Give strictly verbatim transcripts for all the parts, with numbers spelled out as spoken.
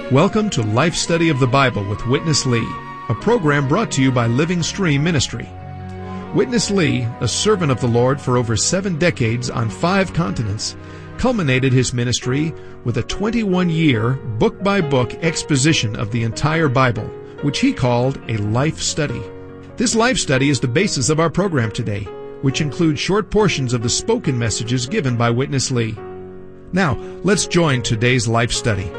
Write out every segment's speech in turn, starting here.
Welcome to Life Study of the Bible with Witness Lee, a program brought to you by Living Stream Ministry. Witness Lee, a servant of the Lord for over seven decades on five continents, culminated his ministry with a twenty-one-year, book-by-book exposition of the entire Bible, which he called a life study. This life study is the basis of our program today, which includes short portions of the spoken messages given by Witness Lee. Now, let's join today's life study.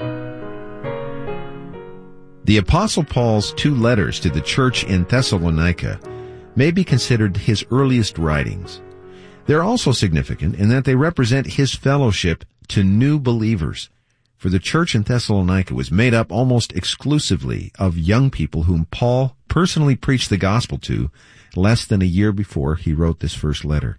The Apostle Paul's two letters to the church in Thessalonica may be considered his earliest writings. They're also significant in that they represent his fellowship to new believers. For the church in Thessalonica was made up almost exclusively of young people whom Paul personally preached the gospel to less than a year before he wrote this first letter.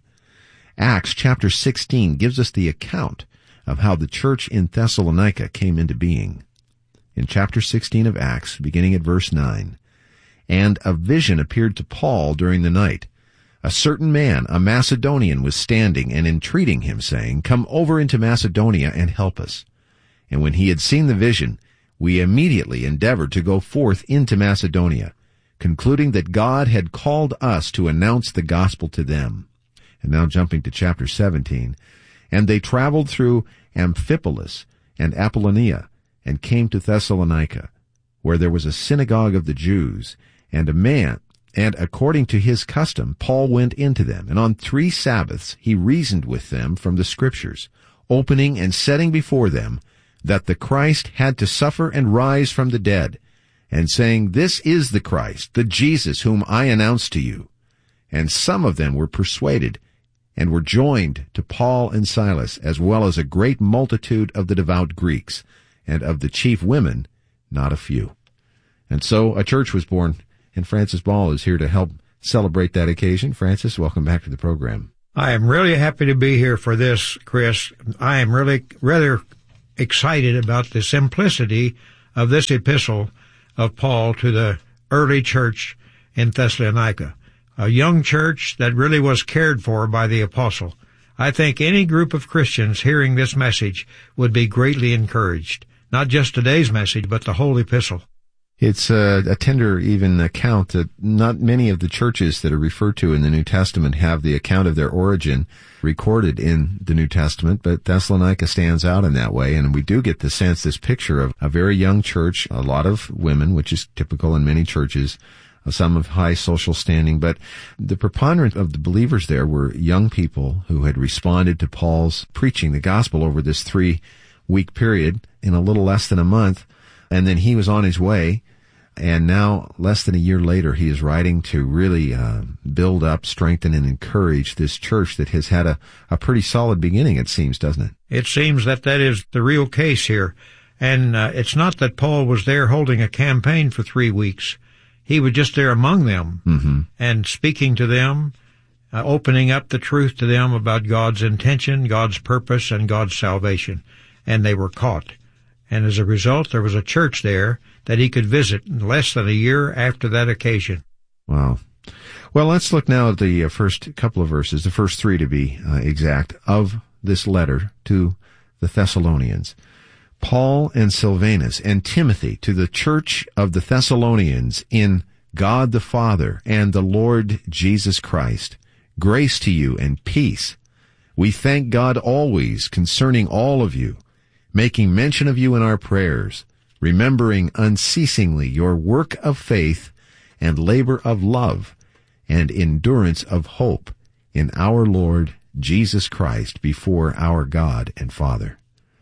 Acts chapter sixteen gives us the account of how the church in Thessalonica came into being. In chapter sixteen of Acts, beginning at verse nine, "And a vision appeared to Paul during the night. A certain man, a Macedonian, was standing and entreating him, saying, 'Come over into Macedonia and help us.' And when he had seen the vision, we immediately endeavored to go forth into Macedonia, concluding that God had called us to announce the gospel to them." And now jumping to chapter seventeen, "And they traveled through Amphipolis and Apollonia, and came to Thessalonica, where there was a synagogue of the Jews, and a man, and according to his custom, Paul went into them, and on three Sabbaths he reasoned with them from the Scriptures, opening and setting before them that the Christ had to suffer and rise from the dead, and saying, 'This is the Christ, the Jesus whom I announced to you.' And some of them were persuaded, and were joined to Paul and Silas, as well as a great multitude of the devout Greeks, and of the chief women, not a few." And so a church was born, and Francis Ball is here to help celebrate that occasion. Francis, welcome back to the program. I am really happy to be here for this, Chris. I am really rather excited about the simplicity of this epistle of Paul to the early church in Thessalonica, a young church that really was cared for by the apostle. I think any group of Christians hearing this message would be greatly encouraged. Not just today's message, but the whole epistle. It's a, a tender even account that not many of the churches that are referred to in the New Testament have the account of their origin recorded in the New Testament, but Thessalonica stands out in that way, and we do get the sense, this picture of a very young church, a lot of women, which is typical in many churches, some of high social standing, but the preponderance of the believers there were young people who had responded to Paul's preaching the gospel over this three-week period in a little less than a month, and then he was on his way, and now, less than a year later, he is writing to really uh, build up, strengthen, and encourage this church that has had a, a pretty solid beginning, it seems, doesn't it? It seems that that is the real case here, and uh, it's not that Paul was there holding a campaign for three weeks. He was just there among them, mm-hmm. and speaking to them, uh, opening up the truth to them about God's intention, God's purpose, and God's salvation, and they were caught. And as a result, there was a church there that he could visit less than a year after that occasion. Wow. Well, let's look now at the first couple of verses, the first three to be uh, exact, of this letter to the Thessalonians. "Paul and Silvanus and Timothy to the church of the Thessalonians in God the Father and the Lord Jesus Christ. Grace to you and peace. We thank God always concerning all of you, making mention of you in our prayers, remembering unceasingly your work of faith and labor of love and endurance of hope in our Lord Jesus Christ before our God and Father."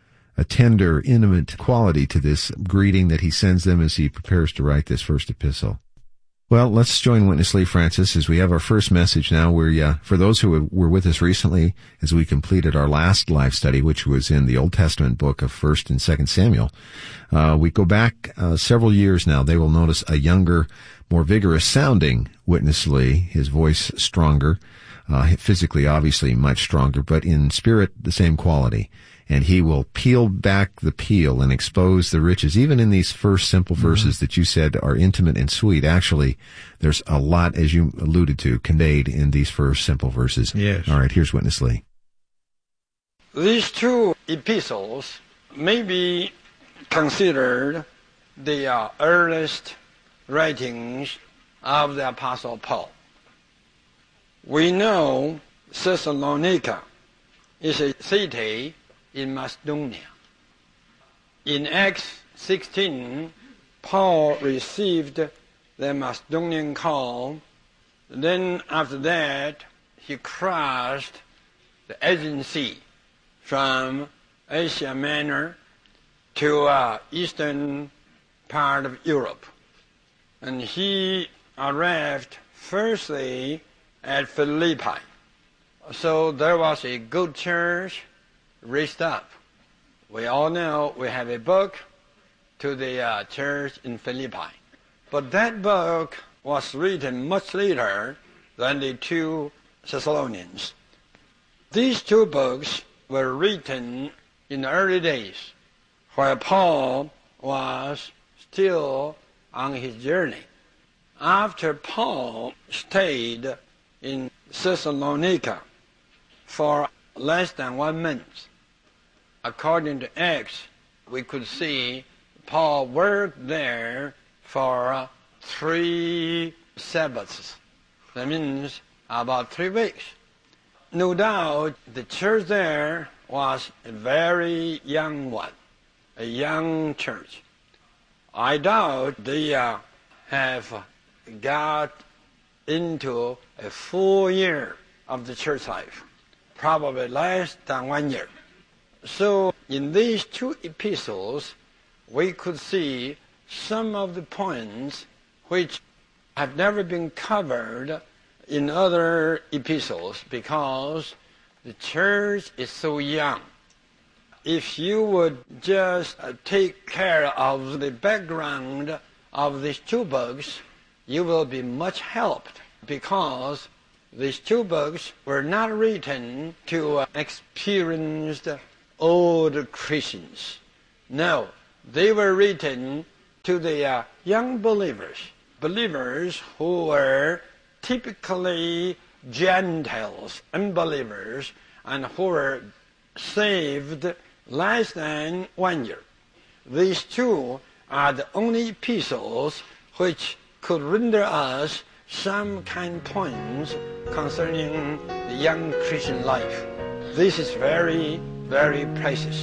A tender, intimate quality to this greeting that he sends them as he prepares to write this first epistle. Well, let's join Witness Lee, Francis, as we have our first message now. Where, uh, for those who were with us recently, as we completed our last life study, which was in the Old Testament book of First and Second Samuel, uh, we go back uh, several years now. They will notice a younger, more vigorous-sounding Witness Lee, his voice stronger, uh, physically obviously much stronger, but in spirit the same quality. And he will peel back the peel and expose the riches. Even in these first simple verses mm-hmm. that you said are intimate and sweet, actually, there's a lot, as you alluded to, conveyed in these first simple verses. Yes. All right, here's Witness Lee. These two epistles may be considered the uh, earliest writings of the Apostle Paul. We know Thessalonica is a city in Macedonia. In Acts sixteen, Paul received the Macedonian call. Then after that, he crossed the Aegean Sea from Asia Minor to uh, eastern part of Europe. And he arrived firstly at Philippi. So there was a good church raised up. We all know we have a book to the uh, church in Philippi. But that book was written much later than the two Thessalonians. These two books were written in the early days, where Paul was still on his journey. After Paul stayed in Thessalonica for less than one month, according to Acts, we could see Paul worked there for three Sabbaths. That means about three weeks. No doubt the church there was a very young one, a young church. I doubt they uh, have got into a full year of the church life, probably less than one year. So in these two epistles, we could see some of the points which have never been covered in other epistles because the church is so young. If you would just take care of the background of these two books, you will be much helped, because these two books were not written to experienced old Christians. No, they were written to the uh, young believers, believers who were typically Gentiles, unbelievers, and who were saved less than one year. These two are the only epistles which could render us some kind points concerning the young Christian life. This is very, very precious.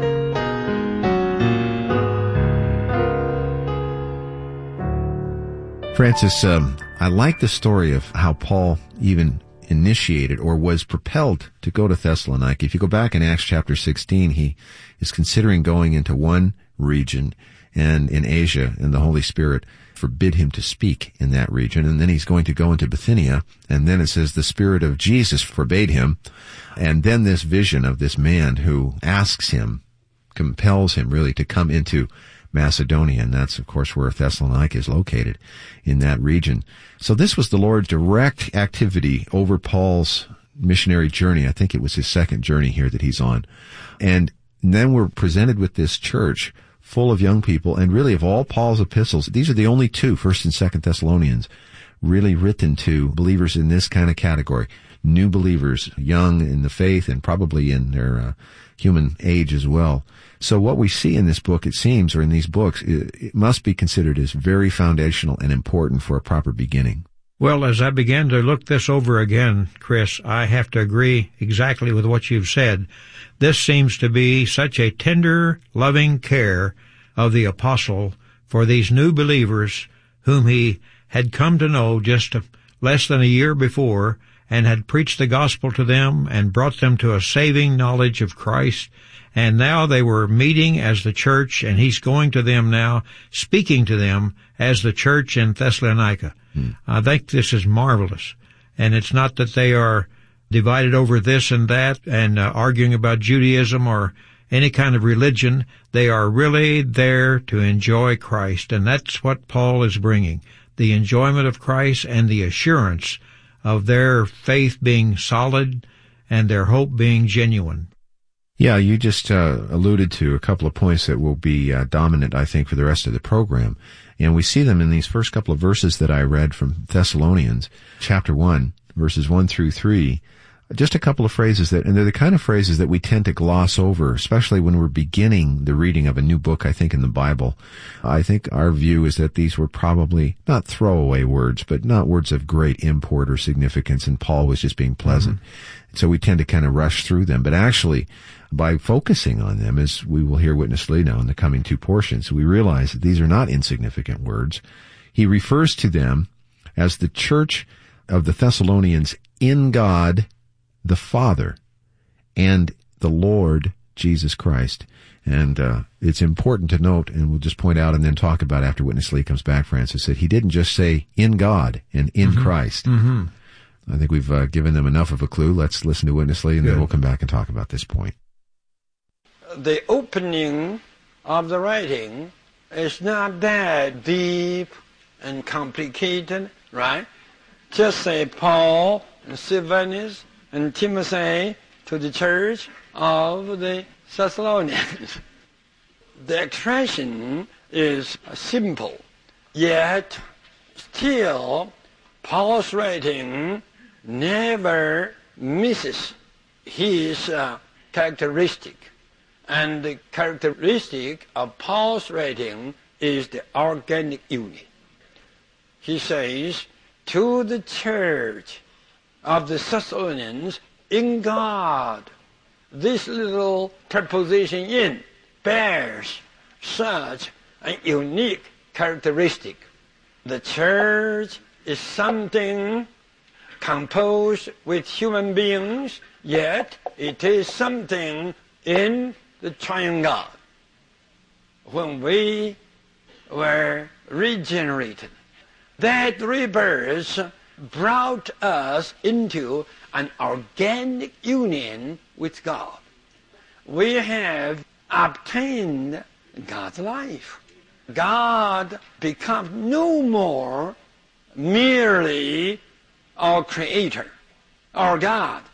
Francis, um, I like the story of how Paul even initiated or was propelled to go to Thessalonica. If you go back in Acts chapter sixteen, he is considering going into one region and in Asia, and the Holy Spirit forbid him to speak in that region. And then he's going to go into Bithynia, and then it says the Spirit of Jesus forbade him. And then this vision of this man who asks him, compels him really to come into Macedonia, and that's, of course, where Thessalonica is located, in that region. So this was the Lord's direct activity over Paul's missionary journey. I think it was his second journey here that he's on. And then we're presented with this church full of young people, and really of all Paul's epistles, these are the only two, First and Second Thessalonians, really written to believers in this kind of category. New believers, young in the faith and probably in their uh, human age as well. So what we see in this book, it seems, or in these books, it, it must be considered as very foundational and important for a proper beginning. Well, as I began to look this over again, Chris, I have to agree exactly with what you've said. This seems to be such a tender, loving care of the apostle for these new believers whom he had come to know just a, less than a year before, and had preached the gospel to them and brought them to a saving knowledge of Christ. And now they were meeting as the church, and he's going to them now, speaking to them as the church in Thessalonica. Hmm. I think this is marvelous. And it's not that they are divided over this and that and uh, arguing about Judaism or any kind of religion. They are really there to enjoy Christ, and that's what Paul is bringing, the enjoyment of Christ and the assurance of their faith being solid and their hope being genuine. Yeah, you just uh, alluded to a couple of points that will be uh, dominant, I think, for the rest of the program. And we see them in these first couple of verses that I read from Thessalonians, chapter one, verses one through three. just a couple of phrases that, and they're the kind of phrases that we tend to gloss over, especially when we're beginning the reading of a new book, I think, in the Bible. I think our view is that these were probably not throwaway words, but not words of great import or significance, and Paul was just being pleasant. Mm-hmm. So we tend to kind of rush through them. But actually, by focusing on them, as we will hear Witness Lee now in the coming two portions, we realize that these are not insignificant words. He refers to them as the church of the Thessalonians in God the Father and the Lord Jesus Christ. And uh, it's important to note, and we'll just point out and then talk about after Witness Lee comes back, Francis, that he didn't just say in God and in mm-hmm. Christ. Mm-hmm. I think we've uh, given them enough of a clue. Let's listen to Witness Lee, and Good. then we'll come back and talk about this point. The opening of the writing is not that deep and complicated, right? Just say Paul and Silvanus and Timothy to the church of the Thessalonians. The expression is simple, yet still Paul's writing never misses his uh, characteristic. And the characteristic of Paul's writing is the organic union. He says, to the church of the Thessalonians in God. This little preposition in bears such a unique characteristic. The church is something composed with human beings, yet it is something in the triune God. When we were regenerated, that rebirth brought us into an organic union with God. We have obtained God's life. God becomes no more merely our creator, our God,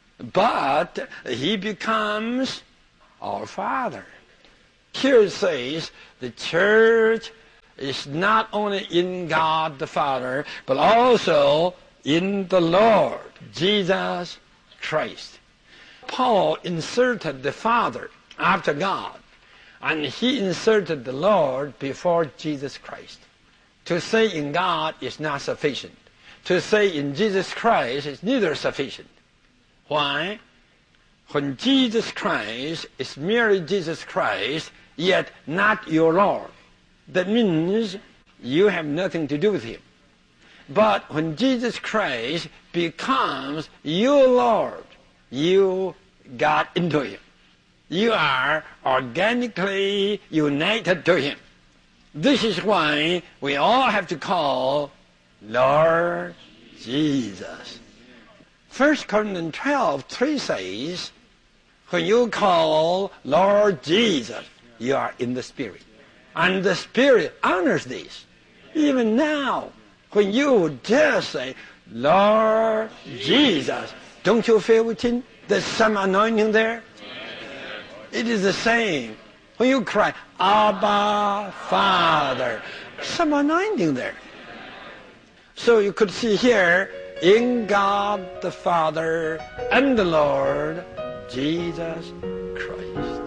but he becomes our Father. Here it says the church is not only in God the Father, but also in the Lord Jesus Christ. Paul inserted the Father after God, and he inserted the Lord before Jesus Christ. To say in God is not sufficient. To say in Jesus Christ is neither sufficient. Why? When Jesus Christ is merely Jesus Christ, yet not your Lord, that means you have nothing to do with him. But when Jesus Christ becomes your Lord, you got into him. You are organically united to him. This is why we all have to call Lord Jesus. First Corinthians twelve three says, when you call Lord Jesus, you are in the Spirit. And the Spirit honors this. Even now, when you just say, Lord Jesus, don't you feel within there's some anointing there? It is the same. When you cry, Abba, Father, some anointing there. So you could see here, in God the Father and the Lord Jesus Christ.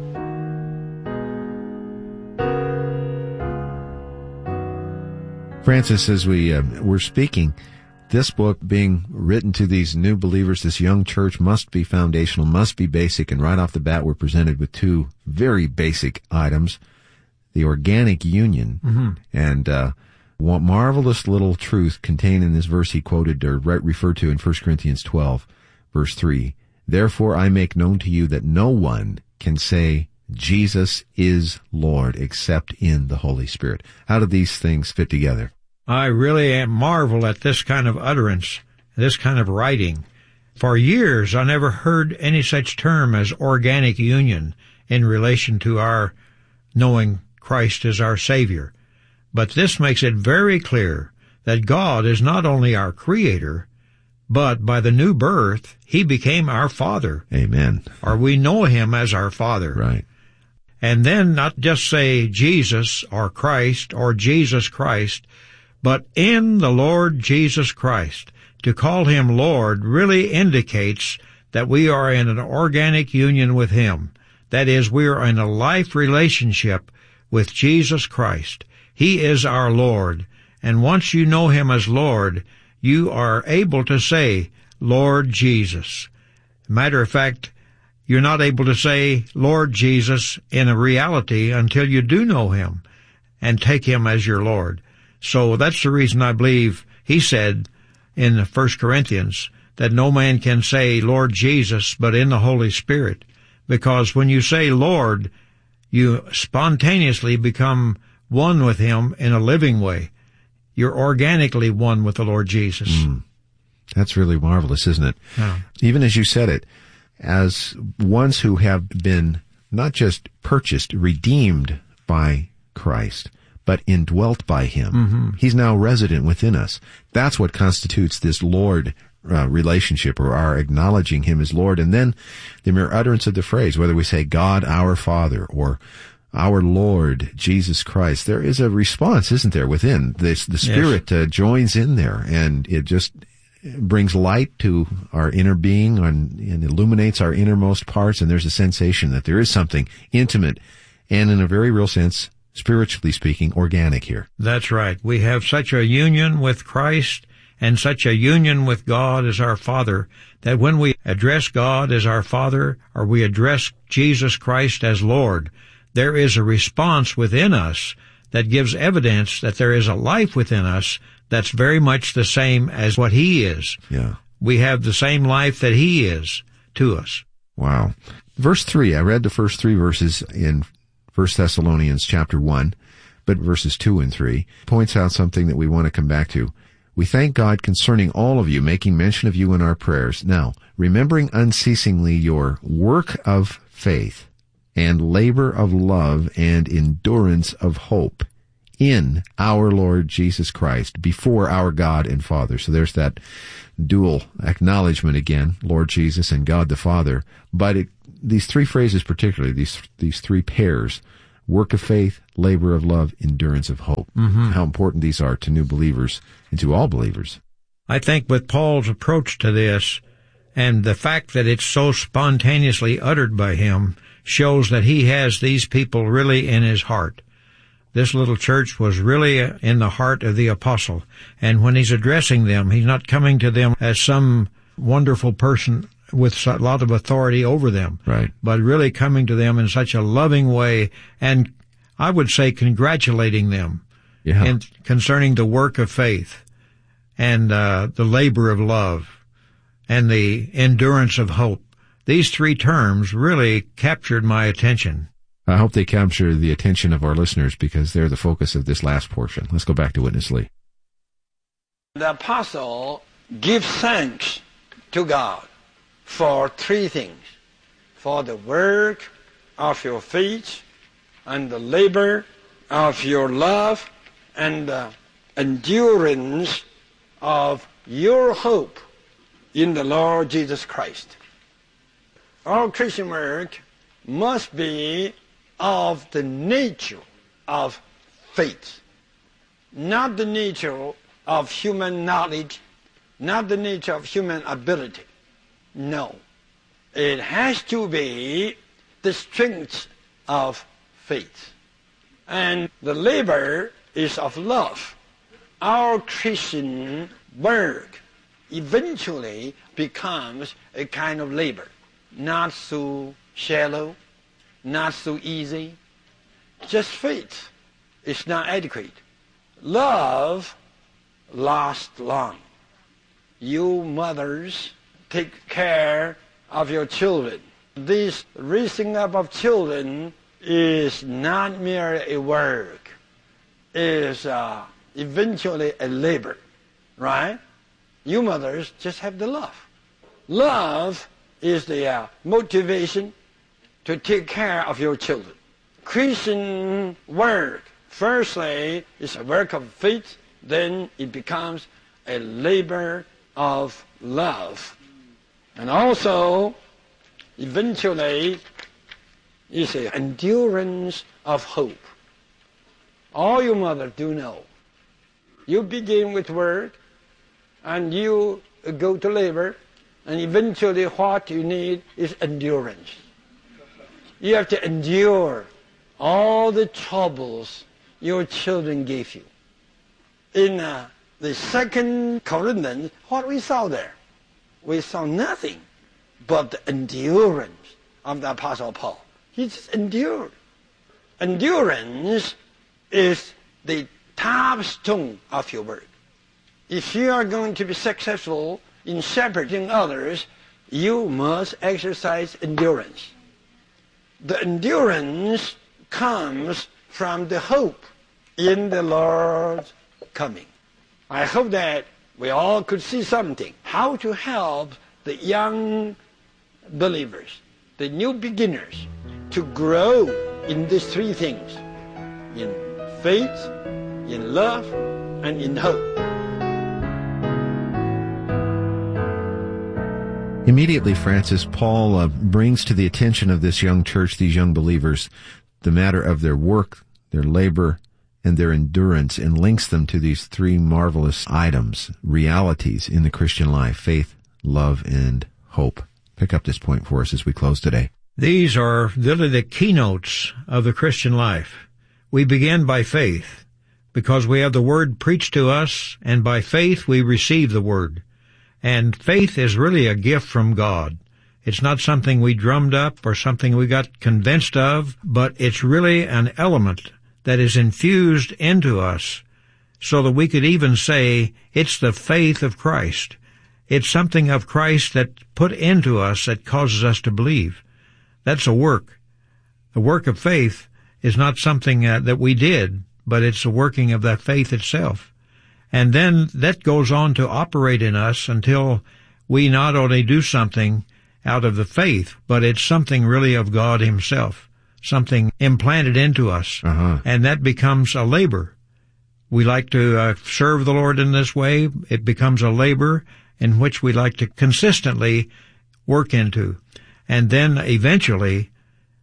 Francis, as we uh, were speaking, this book being written to these new believers, this young church, must be foundational, must be basic, and right off the bat we're presented with two very basic items, the organic union, mm-hmm. and uh, what marvelous little truth contained in this verse he quoted or referred to in First Corinthians twelve, verse three. Therefore I make known to you that no one can say Jesus is Lord except in the Holy Spirit. How do these things fit together? I really marvel at this kind of utterance, this kind of writing. For years I never heard any such term as organic union in relation to our knowing Christ as our Savior. But this makes it very clear that God is not only our Creator, but by the new birth, He became our Father. Amen. Or we know Him as our Father. Right. And then not just say Jesus or Christ or Jesus Christ, but in the Lord Jesus Christ. To call him Lord really indicates that we are in an organic union with him. That is, we are in a life relationship with Jesus Christ. He is our Lord. And once you know him as Lord, you are able to say, Lord Jesus. Matter of fact, you're not able to say, Lord Jesus, in a reality until you do know him and take him as your Lord. So that's the reason I believe he said in First Corinthians that no man can say Lord Jesus but in the Holy Spirit, because when you say Lord, you spontaneously become one with him in a living way. You're organically one with the Lord Jesus. Mm. That's really marvelous, isn't it? Yeah. Even as you said it, as ones who have been not just purchased, redeemed by Christ, but indwelt by him. Mm-hmm. He's now resident within us. That's what constitutes this Lord uh, relationship, or our acknowledging him as Lord. And then the mere utterance of the phrase, whether we say God our Father or our Lord Jesus Christ, there is a response, isn't there, within this? The Spirit yes. uh, joins in there, and it just brings light to our inner being and, and illuminates our innermost parts, and there's a sensation that there is something intimate and, in a very real sense, spiritually speaking, organic here. That's right. We have such a union with Christ and such a union with God as our Father that when we address God as our Father, or we address Jesus Christ as Lord, there is a response within us that gives evidence that there is a life within us that's very much the same as what he is. Yeah. We have the same life that he is to us. Wow. Verse three, I read the first three verses in First Thessalonians chapter one, but verses two and three points out something that we want to come back to. We thank God concerning all of you, making mention of you in our prayers. Now, remembering unceasingly your work of faith and labor of love and endurance of hope in our Lord Jesus Christ before our God and Father. So there's that dual acknowledgement again, Lord Jesus and God the Father. But it, these three phrases particularly, these these three pairs, work of faith, labor of love, endurance of hope. Mm-hmm. How important these are to new believers and to all believers. I think with Paul's approach to this, and the fact that it's so spontaneously uttered by him, shows that he has these people really in his heart. This little church was really in the heart of the apostle. And when he's addressing them, he's not coming to them as some wonderful person with a lot of authority over them, right, but really coming to them in such a loving way, and I would say congratulating them yeah. in, concerning the work of faith and uh, the labor of love and the endurance of hope. These three terms really captured my attention. I hope they capture the attention of our listeners, because they're the focus of this last portion. Let's go back to Witness Lee. The apostle gives thanks to God for three things: for the work of your faith, and the labor of your love, and the endurance of your hope in the Lord Jesus Christ. Our Christian work must be of the nature of faith, not the nature of human knowledge, not the nature of human ability. No. It has to be the strength of faith. And the labor is of love. Our Christian work eventually becomes a kind of labor, not so shallow, not so easy. Just faith is not adequate. Love lasts long. You mothers, take care of your children. This raising up of children is not merely a work. It is uh, eventually a labor, right? You mothers just have the love. Love is the uh, motivation to take care of your children. Christian work, firstly, is a work of faith, then it becomes a labor of love. And also, eventually, is an endurance of hope. All you mothers do know, you begin with work, and you go to labor, and eventually what you need is endurance. You have to endure all the troubles your children gave you. In uh, the second Corinthians, what we saw there? We saw nothing but the endurance of the Apostle Paul. He just endured. Endurance is the top stone of your work. If you are going to be successful in shepherding others, you must exercise endurance. The endurance comes from the hope in the Lord's coming. I hope that we all could see something, how to help the young believers, the new beginners, to grow in these three things, in faith, in love, and in hope. Immediately, Francis, Paul uh, brings to the attention of this young church, these young believers, the matter of their work, their labor, and their endurance, and links them to these three marvelous items, realities in the Christian life: faith, love, and hope. Pick up this point for us as we close today. These are really the keynotes of the Christian life. We begin by faith, because we have the Word preached to us, and by faith we receive the Word. And faith is really a gift from God. It's not something we drummed up or something we got convinced of, but it's really an element that is infused into us so that we could even say it's the faith of Christ. It's something of Christ that put into us that causes us to believe. That's a work. The work of faith is not something uh, that we did, but it's the working of that faith itself. And then that goes on to operate in us until we not only do something out of the faith, but it's something really of God Himself, something implanted into us. Uh-huh. And that becomes a labor. We like to uh, serve the Lord in this way. It becomes a labor in which we like to consistently work into. And then eventually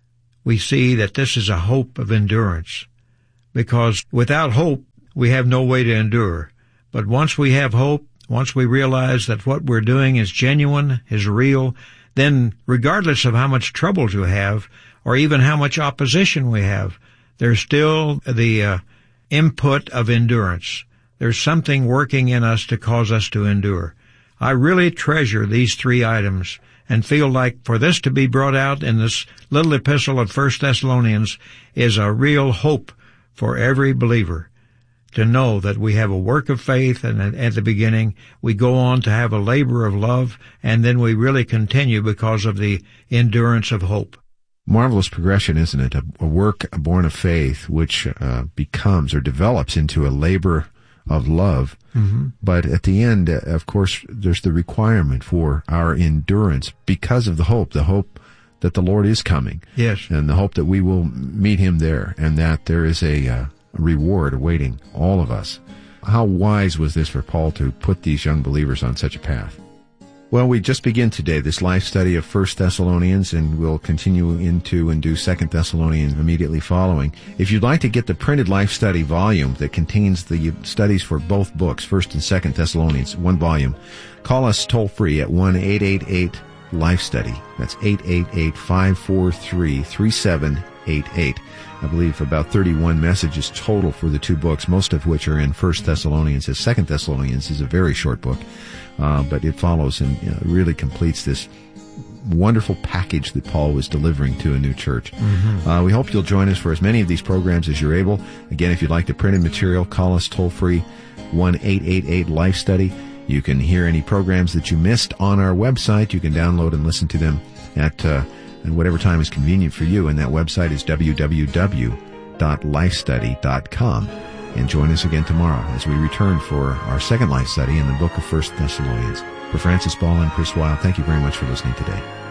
we see that this is a hope of endurance, because without hope we have no way to endure. But once we have hope, once we realize that what we're doing is genuine, is real, then regardless of how much troubles you have, or even how much opposition we have, there's still the uh, input of endurance. There's something working in us to cause us to endure. I really treasure these three items and feel like for this to be brought out in this little epistle of First Thessalonians is a real hope for every believer, to know that we have a work of faith, and at the beginning we go on to have a labor of love, and then we really continue because of the endurance of hope. Marvelous progression, isn't it? A, a work born of faith, which uh, becomes or develops into a labor of love. Mm-hmm. But at the end, uh, of course, there's the requirement for our endurance because of the hope, the hope that the Lord is coming. Yes. And the hope that we will meet Him there, and that there is a uh, reward awaiting all of us. How wise was this for Paul to put these young believers on such a path? Well, we just begin today this life study of First Thessalonians, and we'll continue into and do Second Thessalonians immediately following. If you'd like to get the printed life study volume that contains the studies for both books, First and Second Thessalonians, one volume, call us toll free at one eight eight eight life study. That's eight eight eight, five four three, three seven eight eight. I believe about thirty-one messages total for the two books, most of which are in First Thessalonians. As Second Thessalonians is a very short book, uh, but it follows and you know, really completes this wonderful package that Paul was delivering to a new church. Mm-hmm. Uh, we hope you'll join us for as many of these programs as you're able. Again, if you'd like the printed material, call us toll-free, one eight eight eight life study. You can hear any programs that you missed on our website. You can download and listen to them at uh, and whatever time is convenient for you, and that website is w w w dot life study dot com. And join us again tomorrow as we return for our second life study in the book of First Thessalonians. For Francis Ball and Chris Weil, thank you very much for listening today.